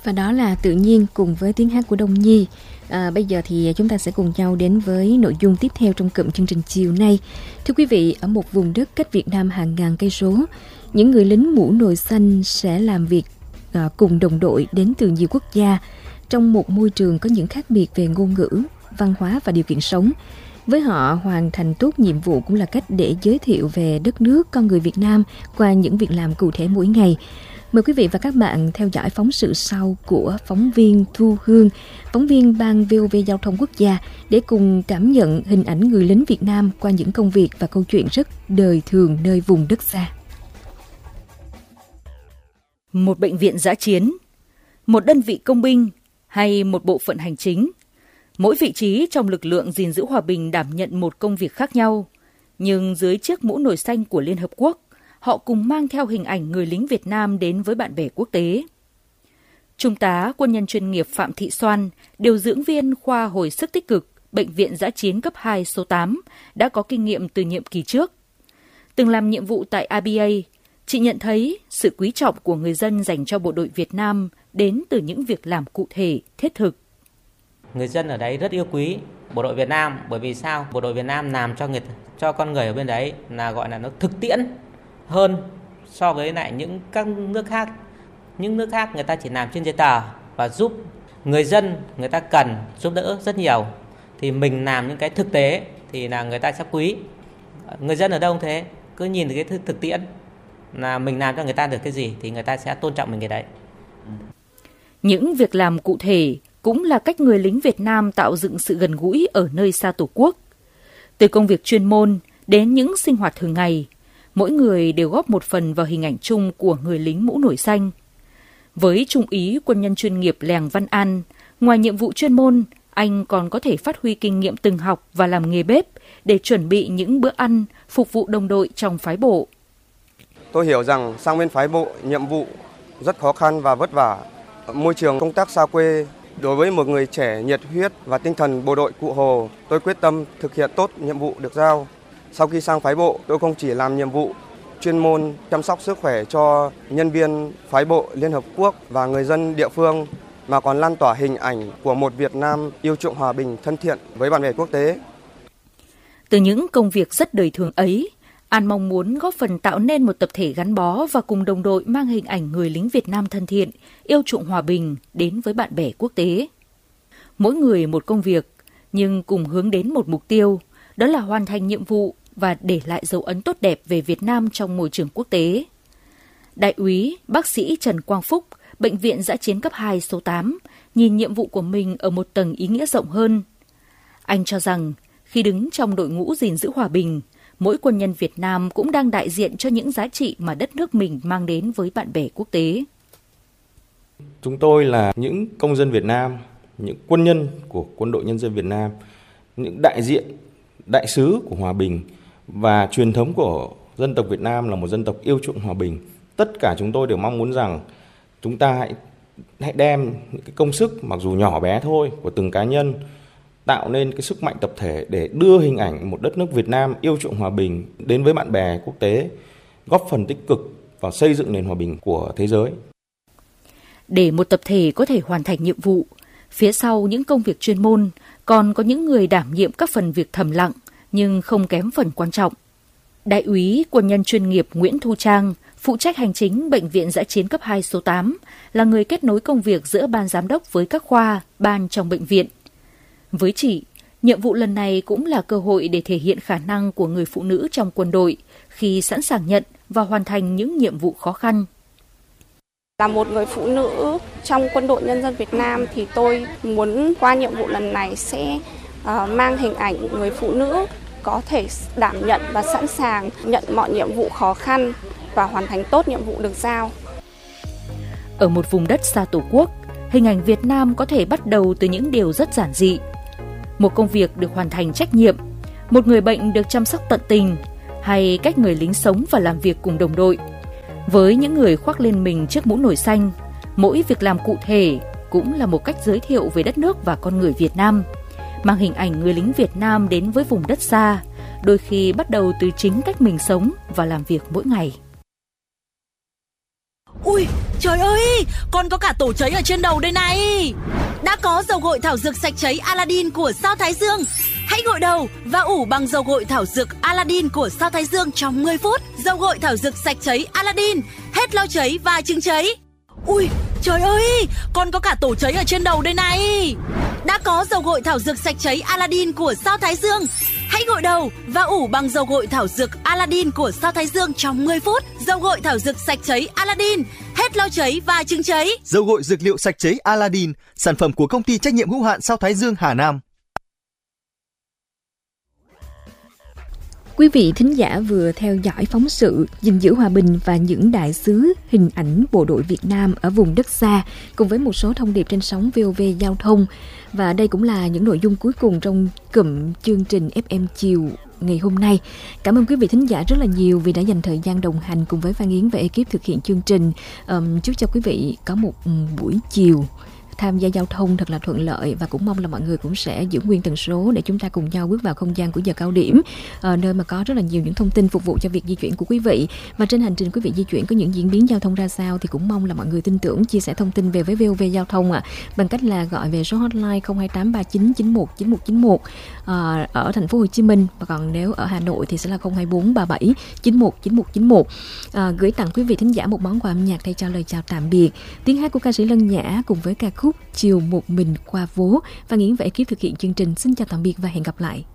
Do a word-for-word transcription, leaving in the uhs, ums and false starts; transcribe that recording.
Và đó là Tự Nhiên cùng với tiếng hát của Đông Nhi. À, bây giờ thì chúng ta sẽ cùng nhau đến với nội dung tiếp theo trong cụm chương trình chiều nay. Thưa quý vị, ở một vùng đất cách Việt Nam hàng ngàn cây số, những người lính mũ nồi xanh sẽ làm việc à, cùng đồng đội đến từ nhiều quốc gia trong một môi trường có những khác biệt về ngôn ngữ, văn hóa và điều kiện sống. Với họ, hoàn thành tốt nhiệm vụ cũng là cách để giới thiệu về đất nước, con người Việt Nam qua những việc làm cụ thể mỗi ngày. Mời quý vị và các bạn theo dõi phóng sự sau của phóng viên Thu Hương, phóng viên ban vê o vê Giao thông Quốc gia, để cùng cảm nhận hình ảnh người lính Việt Nam qua những công việc và câu chuyện rất đời thường nơi vùng đất xa. Một bệnh viện dã chiến, một đơn vị công binh hay một bộ phận hành chính, mỗi vị trí trong lực lượng gìn giữ hòa bình đảm nhận một công việc khác nhau. Nhưng dưới chiếc mũ nồi xanh của Liên Hợp Quốc, họ cùng mang theo hình ảnh người lính Việt Nam đến với bạn bè quốc tế. Trung tá quân nhân chuyên nghiệp Phạm Thị Soan, điều dưỡng viên khoa hồi sức tích cực, Bệnh viện dã chiến cấp hai số tám, đã có kinh nghiệm từ nhiệm kỳ trước. Từng làm nhiệm vụ tại a bê a, chị nhận thấy sự quý trọng của người dân dành cho bộ đội Việt Nam đến từ những việc làm cụ thể, thiết thực. Người dân ở đấy rất yêu quý bộ đội Việt Nam, bởi vì sao? Bộ đội Việt Nam làm cho người cho con người ở bên đấy là gọi là nó thực tiễn hơn so với lại những các nước khác. Những nước khác người ta chỉ làm trên giấy tờ và giúp người dân, người ta cần giúp đỡ rất nhiều. Thì mình làm những cái thực tế thì là người ta sẽ quý. Người dân ở đâu cũng thế, cứ nhìn thấy cái thực tiễn là mình làm cho người ta được cái gì thì người ta sẽ tôn trọng mình cái đấy. Những việc làm cụ thể cũng là cách người lính Việt Nam tạo dựng sự gần gũi ở nơi xa Tổ quốc. Từ công việc chuyên môn đến những sinh hoạt thường ngày, mỗi người đều góp một phần vào hình ảnh chung của người lính mũ nồi xanh. Với Trung úy quân nhân chuyên nghiệp Lèng Văn An, ngoài nhiệm vụ chuyên môn, anh còn có thể phát huy kinh nghiệm từng học và làm nghề bếp để chuẩn bị những bữa ăn phục vụ đồng đội trong phái bộ. Tôi hiểu rằng sang bên phái bộ, nhiệm vụ rất khó khăn và vất vả. Môi trường công tác xa quê, đối với một người trẻ nhiệt huyết và tinh thần bộ đội Cụ Hồ, tôi quyết tâm thực hiện tốt nhiệm vụ được giao. Sau khi sang phái bộ, tôi không chỉ làm nhiệm vụ chuyên môn chăm sóc sức khỏe cho nhân viên phái bộ Liên Hợp Quốc và người dân địa phương, mà còn lan tỏa hình ảnh của một Việt Nam yêu chuộng hòa bình, thân thiện với bạn bè quốc tế. Từ những công việc rất đời thường ấy, An mong muốn góp phần tạo nên một tập thể gắn bó và cùng đồng đội mang hình ảnh người lính Việt Nam thân thiện, yêu chuộng hòa bình đến với bạn bè quốc tế. Mỗi người một công việc, nhưng cùng hướng đến một mục tiêu, đó là hoàn thành nhiệm vụ và để lại dấu ấn tốt đẹp về Việt Nam trong môi trường quốc tế. Đại úy, bác sĩ Trần Quang Phúc, Bệnh viện dã chiến cấp hai số tám, nhìn nhiệm vụ của mình ở một tầng ý nghĩa rộng hơn. Anh cho rằng, khi đứng trong đội ngũ gìn giữ hòa bình, mỗi quân nhân Việt Nam cũng đang đại diện cho những giá trị mà đất nước mình mang đến với bạn bè quốc tế. Chúng tôi là những công dân Việt Nam, những quân nhân của Quân đội Nhân dân Việt Nam, những đại diện, đại sứ của hòa bình, và truyền thống của dân tộc Việt Nam là một dân tộc yêu chuộng hòa bình. Tất cả chúng tôi đều mong muốn rằng chúng ta hãy, hãy đem những cái công sức mặc dù nhỏ bé thôi của từng cá nhân tạo nên cái sức mạnh tập thể để đưa hình ảnh một đất nước Việt Nam yêu chuộng hòa bình đến với bạn bè quốc tế, góp phần tích cực vào xây dựng nền hòa bình của thế giới. Để một tập thể có thể hoàn thành nhiệm vụ, phía sau những công việc chuyên môn còn có những người đảm nhiệm các phần việc thầm lặng nhưng không kém phần quan trọng. Đại úy quân nhân chuyên nghiệp Nguyễn Thu Trang, phụ trách hành chính Bệnh viện dã chiến cấp hai số tám, là người kết nối công việc giữa ban giám đốc với các khoa, ban trong bệnh viện. Với chị, nhiệm vụ lần này cũng là cơ hội để thể hiện khả năng của người phụ nữ trong quân đội khi sẵn sàng nhận và hoàn thành những nhiệm vụ khó khăn. Là một người phụ nữ trong Quân đội Nhân dân Việt Nam thì tôi muốn qua nhiệm vụ lần này sẽ uh, mang hình ảnh người phụ nữ có thể đảm nhận và sẵn sàng nhận mọi nhiệm vụ khó khăn và hoàn thành tốt nhiệm vụ được giao. Ở một vùng đất xa Tổ quốc, hình ảnh Việt Nam có thể bắt đầu từ những điều rất giản dị. Một công việc được hoàn thành trách nhiệm, một người bệnh được chăm sóc tận tình, hay cách người lính sống và làm việc cùng đồng đội. Với những người khoác lên mình chiếc mũ nồi xanh, mỗi việc làm cụ thể cũng là một cách giới thiệu về đất nước và con người Việt Nam, mang hình ảnh người lính Việt Nam đến với vùng đất xa, đôi khi bắt đầu từ chính cách mình sống và làm việc mỗi ngày. Ui, trời ơi, còn có cả tổ cháy ở trên đầu đây này. Đã có dầu gội thảo dược sạch cháy Aladdin của Sao Thái Dương. Hãy gội đầu và ủ bằng dầu gội thảo dược Aladdin của Sao Thái Dương trong mười phút. Dầu gội thảo dược sạch cháy Aladdin, hết lo cháy và chứng cháy. Ui, trời ơi, còn có cả tổ cháy ở trên đầu đây này. Đã có dầu gội thảo dược sạch cháy Aladdin của Sao Thái Dương. Hãy gội đầu và ủ bằng dầu gội thảo dược Aladdin của Sao Thái Dương trong mười phút. Dầu gội thảo dược sạch cháy Aladdin, hết lo cháy và chứng cháy. Dầu gội dược liệu sạch cháy Aladdin, sản phẩm của công ty trách nhiệm hữu hạn Sao Thái Dương Hà Nam. Quý vị thính giả vừa theo dõi phóng sự gìn giữ hòa bình và những đại sứ hình ảnh bộ đội Việt Nam ở vùng đất xa, cùng với một số thông điệp trên sóng vê o vê Giao thông. Và đây cũng là những nội dung cuối cùng trong cụm chương trình ép em chiều ngày hôm nay. Cảm ơn quý vị thính giả rất là nhiều vì đã dành thời gian đồng hành cùng với Phan Yến và ekip thực hiện chương trình. Um, chúc cho quý vị có một buổi chiều tham gia giao thông thật là thuận lợi, và cũng mong là mọi người cũng sẽ giữ nguyên tần số để chúng ta cùng nhau bước vào không gian của giờ cao điểm, à, nơi mà có rất là nhiều những thông tin phục vụ cho việc di chuyển của quý vị. Và trên hành trình quý vị di chuyển có những diễn biến giao thông ra sao thì cũng mong là mọi người tin tưởng chia sẻ thông tin về với vê o vê Giao thông ạ, à, bằng cách là gọi về số hotline không hai tám ba chín chín một chín một chín một à, ở thành phố Hồ Chí Minh, và còn nếu ở Hà Nội thì sẽ là không hai bốn ba bảy chín một chín một chín một. À, gửi tặng quý vị thính giả một món quà âm nhạc thay cho lời chào tạm biệt, tiếng hát của ca sĩ Lân Nhã cùng với ca khúc Chiều Một Mình Qua Vố. Và Yến và ekip thực hiện chương trình xin chào tạm biệt và hẹn gặp lại.